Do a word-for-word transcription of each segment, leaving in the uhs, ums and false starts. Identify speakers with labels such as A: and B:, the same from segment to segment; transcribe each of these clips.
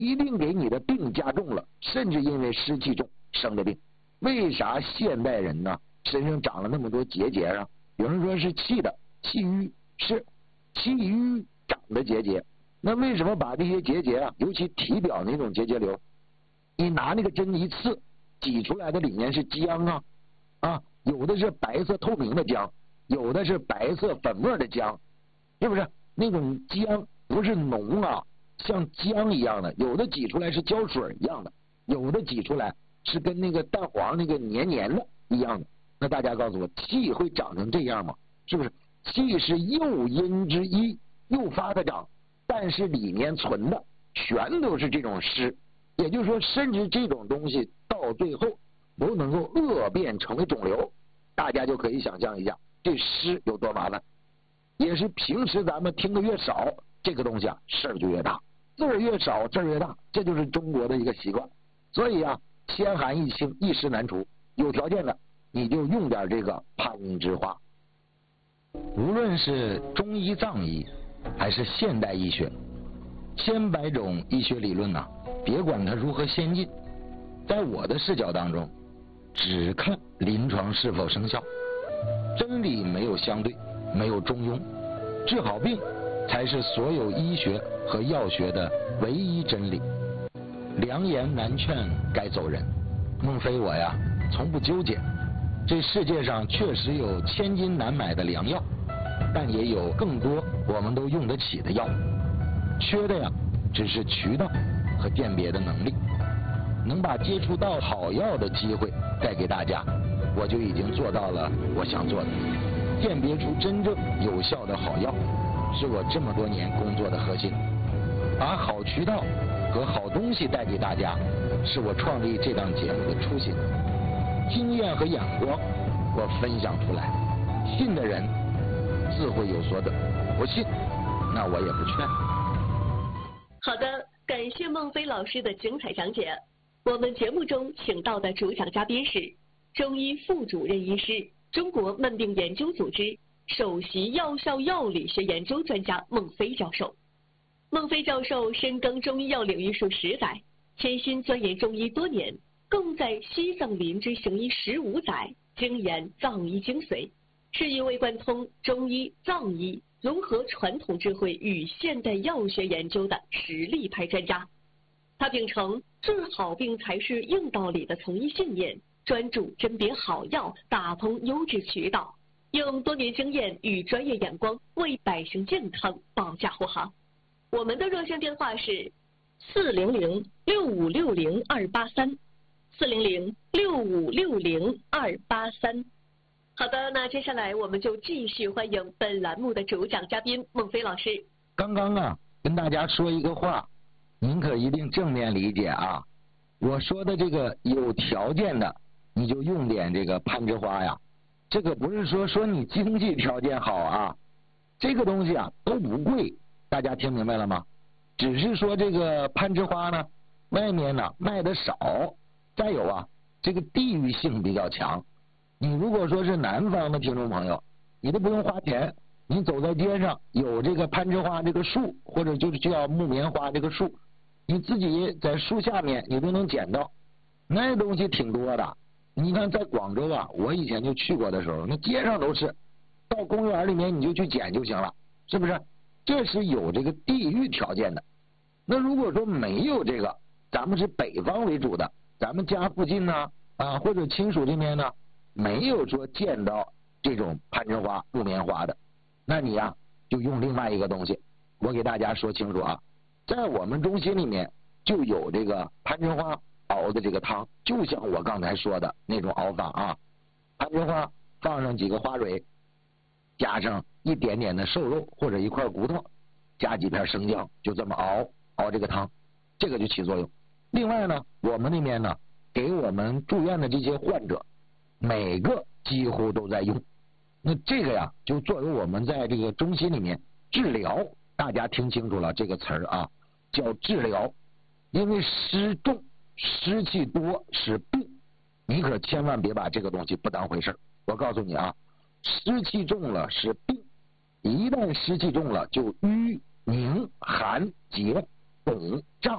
A: 一定给你的病加重了，甚至因为湿气重生的病。为啥现代人呢身上长了那么多结节啊？有人说是气的，气瘀，是气瘀长的结节。那为什么把这些结节啊，尤其体表那种结节瘤，你拿那个针一刺，挤出来的里面是浆啊啊，有的是白色透明的浆，有的是白色粉末的浆，是不是？那种浆不是脓啊，像浆一样的，有的挤出来是胶水一样的，有的挤出来是跟那个蛋黄那个黏黏的一样的。那大家告诉我，气会长成这样吗？是不是？气是诱因之一，诱发它长，但是里面存的全都是这种湿，也就是说，甚至这种东西到最后都能够恶变成为肿瘤。大家就可以想象一下，这湿有多麻烦。也是平时咱们听的越少，这个东西啊事儿就越大，字儿越少事儿越大，这就是中国的一个习惯。所以啊，千寒易清，一湿难除，有条件的你就用点这个攀枝花。无论是中医藏医还是现代医学，千百种医学理论呐、啊，别管它如何先进，在我的视角当中，只看临床是否生效。真理没有相对，没有中庸，治好病才是所有医学和药学的唯一真理。良言难劝该走人，孟非我呀从不纠结。这世界上确实有千金难买的良药，但也有更多我们都用得起的药，缺的呀只是渠道和鉴别的能力。能把接触到好药的机会带给大家，我就已经做到了我想做的。鉴别出真正有效的好药，是我这么多年工作的核心。把好渠道和好东西带给大家，是我创立这档节目的初心。经验和眼光我分享出来，信的人自会有所得，不信那我也不劝。
B: 好的，感谢孟非老师的精彩讲解。我们节目中请到的主讲嘉宾是中医副主任医师、中国慢病研究组织首席药效药理学研究专家孟非教授。孟非教授深耕中医药领域数十载，潜心钻研中医多年，更在西藏林之行医十五载，精研藏医精髓，是一位贯通中医、藏医、融合传统智慧与现代药学研究的实力派专家。他秉承治好病才是硬道理的从医信念，专注甄别好药，打通优质渠道，用多年经验与专业眼光为百姓健康保驾护航。我们的热线电话是四零零六五六零二八三，四零零六五六零二八三。好的，那接下来我们就继续欢迎本栏目的主讲嘉宾孟非老师。
A: 刚刚啊，跟大家说一个话，您可一定正面理解啊。我说的这个有条件的，你就用点这个攀枝花呀。这个不是说说你经济条件好啊，这个东西啊都不贵，大家听明白了吗？只是说这个攀枝花呢，外面呢卖的少，再有啊，这个地域性比较强。你如果说是南方的听众朋友，你都不用花钱，你走在街上有这个攀枝花这个树，或者就是叫木棉花这个树，你自己在树下面你都能捡到，那东西挺多的。你看在广州啊，我以前就去过的时候，那街上都是，到公园里面你就去捡就行了，是不是？这是有这个地域条件的。那如果说没有这个，咱们是北方为主的，咱们家附近呢啊或者亲属这边呢没有说见到这种攀枝花、木棉花的，那你呀就用另外一个东西。我给大家说清楚啊，在我们中心里面就有这个攀枝花熬的这个汤，就像我刚才说的那种熬法啊。攀枝花放上几个花蕊，加上一点点的瘦肉或者一块骨头，加几片生姜，就这么熬熬这个汤，这个就起作用。另外呢，我们那边呢给我们住院的这些患者，每个几乎都在用。那这个呀就作为我们在这个中心里面治疗，大家听清楚了这个词儿啊，叫治疗。因为湿重湿气多是病，你可千万别把这个东西不当回事。我告诉你啊，湿气重了是病，一旦湿气重了就瘀、凝、寒、结、肿、胀，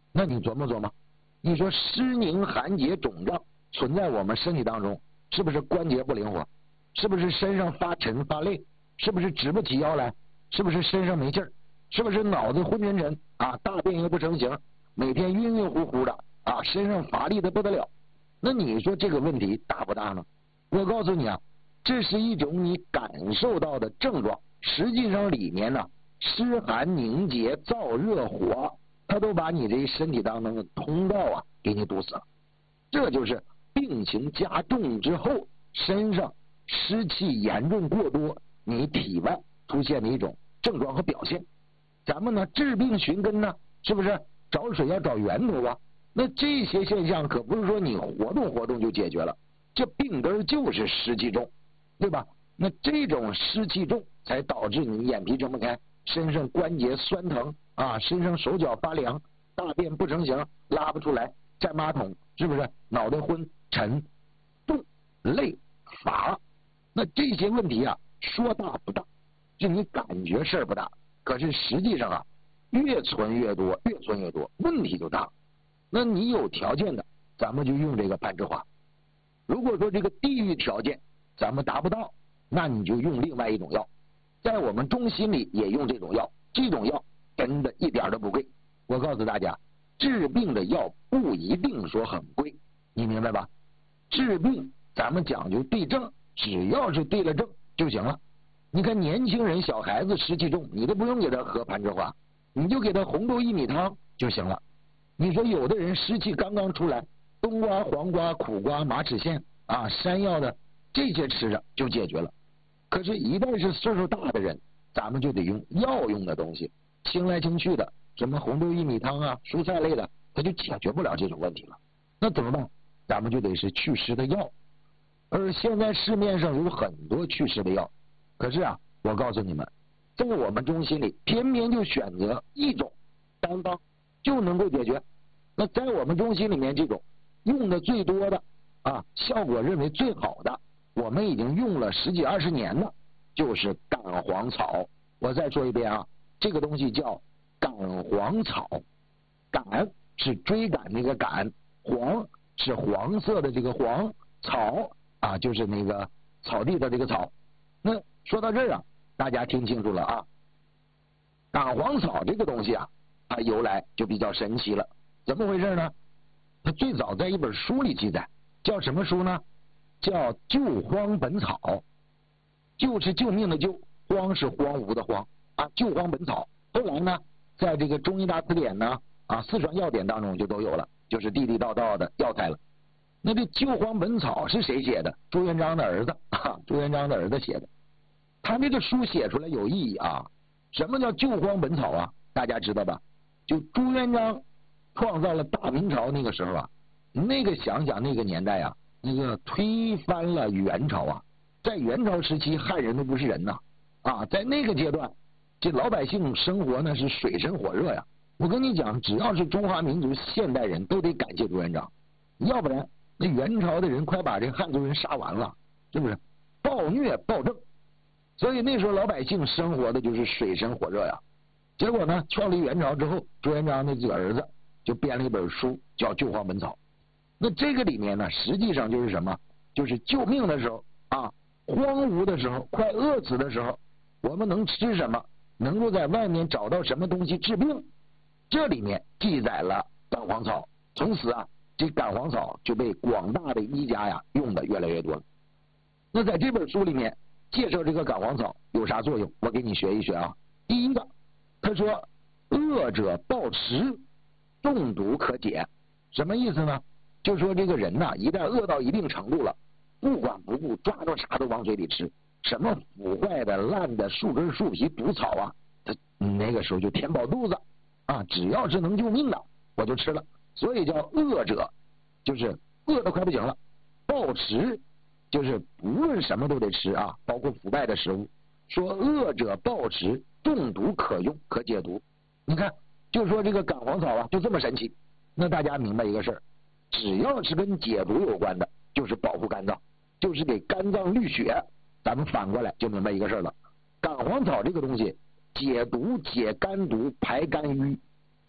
A: 那你琢磨琢磨，你说湿凝寒结肿胀存在我们身体当中，是不是关节不灵活？是不是身上发沉发累？是不是直不起腰来？是不是身上没劲儿？是不是脑子昏沉沉啊？大便又不成形，每天晕晕乎乎的啊，身上乏力的不得了？那你说这个问题大不大呢？我告诉你啊，这是一种你感受到的症状，实际上里面呢，湿寒凝结燥热火，它都把你这身体当中的通道啊给你堵死了。这就是病情加重之后，身上湿气严重过多，你体外出现的一种症状和表现。咱们呢治病寻根呢，是不是找水要找源头啊？那这些现象可不是说你活动活动就解决了，这病根就是湿气重，对吧？那这种湿气重才导致你眼皮睁不开，身上关节酸疼啊，身上手脚发凉，大便不成形，拉不出来，占马桶，是不是脑袋昏沉重累乏？那这些问题啊，说大不大，就你感觉事儿不大，可是实际上啊，越存越多，越存越多，问题就大。那你有条件的，咱们就用这个攀枝花。如果说这个地域条件咱们达不到，那你就用另外一种药。在我们中心里也用这种药，这种药真的一点都不贵。我告诉大家，治病的药不一定说很贵，你明白吧？治病咱们讲究对症，只要是对了症就行了。你看年轻人小孩子湿气重，你都不用给他喝攀枝花，你就给他红豆薏米汤就行了。你说有的人湿气刚刚出来，冬瓜黄瓜苦瓜马齿苋啊山药的这些吃着就解决了。可是一旦是岁数大的人，咱们就得用药用的东西，清来清去的，什么红豆薏米汤啊蔬菜类的，它就解决不了这种问题了。那怎么办？咱们就得是祛湿的药。而现在市面上有很多祛湿的药，可是啊，我告诉你们，在我们中心里偏偏就选择一种单方就能够解决。那在我们中心里面，这种用的最多的啊，效果认为最好的，我们已经用了十几二十年了，就是杆黄草。我再说一遍啊，这个东西叫杆黄草，杆是追赶那个杆，黄是黄色的这个黄，草啊就是那个草地的这个草。那说到这儿啊，大家听清楚了啊，杆黄草这个东西啊，它由来就比较神奇了。怎么回事呢？它最早在一本书里记载，叫什么书呢？叫《救荒本草》。救是救命的救，荒是荒芜的荒啊，《救荒本草》。后来呢，在这个中医大词典呢啊四川药典当中就都有了，就是地地道道的药材了。那这《救荒本草》是谁写的？朱元璋的儿子啊，朱元璋的儿子写的。他这个书写出来有意义啊。什么叫救荒本草啊？大家知道吧？就朱元璋创造了大明朝那个时候啊，那个想想那个年代啊，那个推翻了元朝啊，在元朝时期汉人都不是人呐啊，在那个阶段，这老百姓生活呢是水深火热呀。我跟你讲，只要是中华民族现代人都得感谢朱元璋，要不然那元朝的人快把这汉族人杀完了，是不是？暴虐暴政，所以那时候老百姓生活的就是水深火热呀。结果呢，创立元朝之后，朱元璋的这个儿子就编了一本书叫《救荒本草》。那这个里面呢，实际上就是什么？就是救命的时候啊，荒芜的时候，快饿死的时候，我们能吃什么？能够在外面找到什么东西治病？这里面记载了杆黄草，从此啊，这杆黄草就被广大的医家呀用的越来越多了。那在这本书里面介绍这个杆黄草有啥作用？我给你学一学啊。第一个，他说饿者暴食，中毒可解。什么意思呢？就说这个人呐、啊，一旦饿到一定程度了，不管不顾，抓着啥都往嘴里吃，什么腐坏的烂的树根树皮毒草啊，他那个时候就填饱肚子啊，只要是能救命的我就吃了。所以叫饿者，就是饿得快不行了。暴食就是无论什么都得吃啊，包括腐败的食物。说饿者暴食，中毒可用，可解毒。你看，就说这个杆黄草啊，就这么神奇。那大家明白一个事儿，只要是跟解毒有关的，就是保护肝脏，就是给肝脏滤血。咱们反过来就明白一个事儿了，杆黄草这个东西解毒、解肝毒、排肝郁。哎，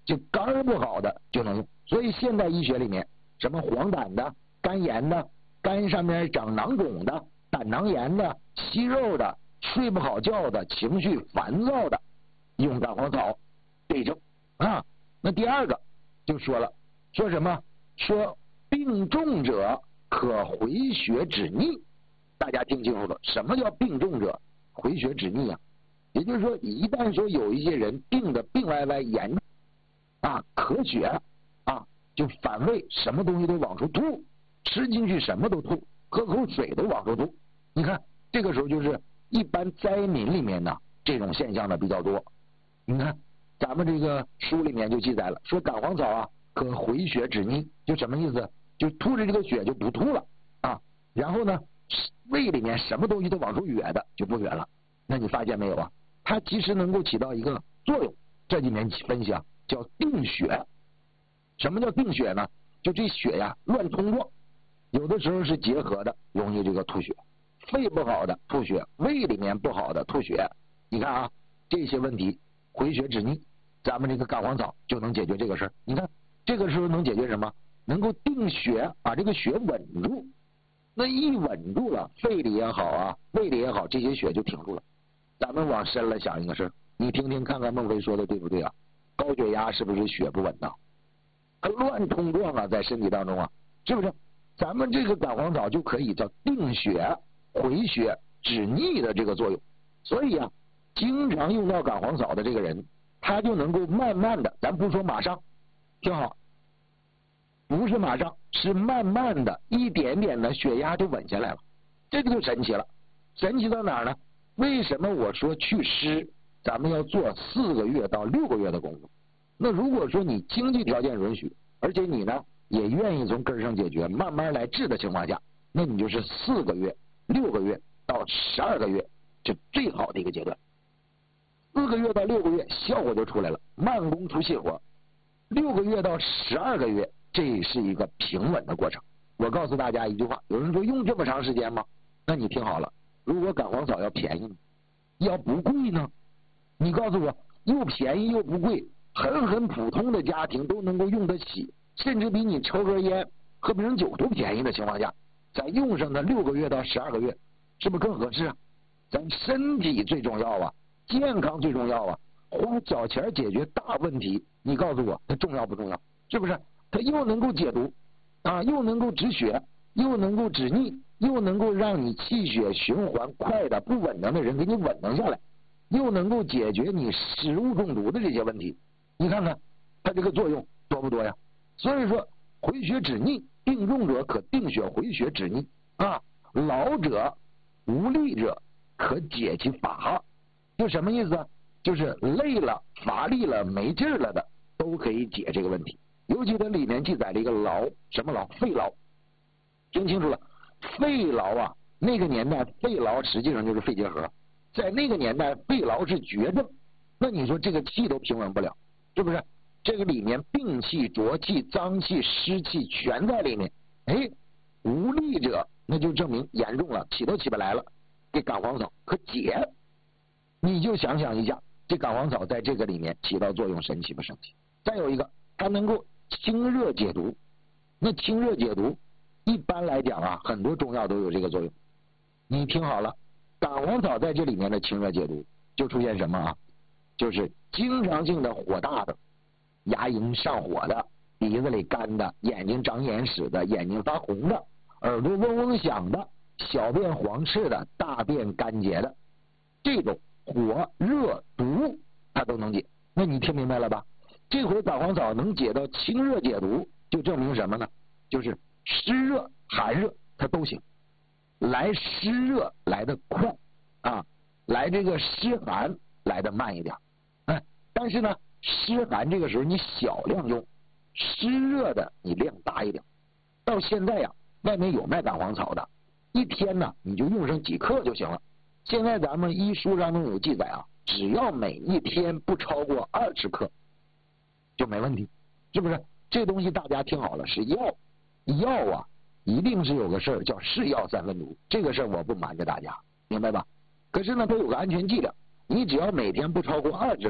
A: 就肝儿不好的就能用。所以现代医学里面，什么黄疸的、肝炎的、肝上面长囊肿的、胆囊炎的、息肉的、睡不好觉的、情绪烦躁的，用蛋黄草对症啊。那第二个就说了，说什么？说病重者可回血止逆。大家听清楚了，什么叫病重者回血止逆啊？也就是说，一旦说有一些人病的病歪歪严重啊，咳血啊，就反胃，什么东西都往出吐，吃进去什么都吐，喝口水都往出吐。你看这个时候就是一般灾民里面呢，这种现象呢比较多。你看咱们这个书里面就记载了，说感黄草啊可回血止逆，就什么意思？就吐着这个血就不吐了啊，然后呢胃里面什么东西都往出哕的就不哕了。那你发现没有啊？它其实能够起到一个作用，这里面分析啊叫定血。什么叫定血呢？就这血呀乱冲撞，有的时候是结合的，容易这个吐血，肺不好的吐血，胃里面不好的吐血。你看啊，这些问题回血止逆，咱们这个干黄草就能解决这个事儿。你看这个时候能解决什么？能够定血，把这个血稳住。那一稳住了，肺里也好啊，胃里也好，这些血就停住了。咱们往深了想一个事儿，你听听看看孟非说的对不对啊？高血压是不是血不稳当？它乱冲撞啊，在身体当中啊，是不是？咱们这个感黄草就可以叫定血、回血、止逆的这个作用。所以啊，经常用到感黄草的这个人，他就能够慢慢的，咱不说马上，听好，不是马上，是慢慢的一点点的血压就稳下来了。这个就神奇了。神奇到哪儿呢？为什么我说祛湿咱们要做四个月到六个月的功夫？那如果说你经济条件允许，而且你呢也愿意从根上解决，慢慢来治的情况下，那你就是四个月、六个月到十二个月，就最好的一个阶段。四个月到六个月效果就出来了，慢工出细活。六个月到十二个月，这是一个平稳的过程。我告诉大家一句话，有人说用这么长时间吗？那你听好了，如果感黄草要便宜呢，要不贵呢？你告诉我，又便宜又不贵，很很普通的家庭都能够用得起，甚至比你抽根烟、喝瓶酒都便宜的情况下，咱用上它六个月到十二个月，是不是更合适啊？咱身体最重要啊，健康最重要啊，花小钱解决大问题，你告诉我它重要不重要？是不是？它又能够解毒啊，又能够止血，又能够止逆，又能够让你气血循环快的不稳当的人给你稳当下来，又能够解决你食物中毒的这些问题。你看看它这个作用多不多呀？所以说回血止逆，病重者可定血回血止逆啊，老者无力者可解其乏。就什么意思啊？就是累了、乏力了、没劲儿了的都可以解这个问题。尤其它里面记载了一个劳，什么劳？肺劳。听清楚了，肺劳啊，那个年代肺劳实际上就是肺结核，在那个年代肺劳是绝症。那你说这个气都平稳不了，是不是？这个里面病气、浊气、脏气、湿气全在里面。哎，无力者那就证明严重了，起都起不来了。这感黄草可解，你就想想一下，这感黄草在这个里面起到作用，神奇不神奇？再有一个，它能够清热解毒。那清热解毒一般来讲啊，很多中药都有这个作用。你听好了，感黄草在这里面的清热解毒就出现什么啊？就是经常性的火大的、牙龈上火的、鼻子里干的、眼睛长眼屎的、眼睛发红的、耳朵嗡嗡响的、小便黄赤的、大便干结的，这种火热毒它都能解。那你听明白了吧？这回感黄草能解到清热解毒，就证明什么呢？就是湿热寒热它都行，来湿热来得快啊，来这个湿寒来得慢一点。哎，但是呢，湿寒这个时候你小量用，湿热的你量大一点。到现在呀、啊，外面有卖感黄草的，一天呢你就用上几克就行了。现在咱们医书当中有记载啊，只要每一天不超过二十克就没问题，是不是？这东西大家听好了，是药。药啊一定是有个事儿叫是药三分毒，这个事儿我不瞒着大家，明白吧？可是呢它有个安全剂量，你只要每天不超过二十